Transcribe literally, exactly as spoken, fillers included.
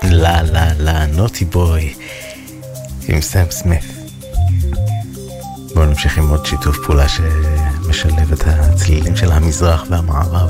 לה לה לה נוטי בוי עם סם סמית. בואו נמשיך עם עוד שיתוף פעולה שמשלב את הצלילים של המזרח והמערב.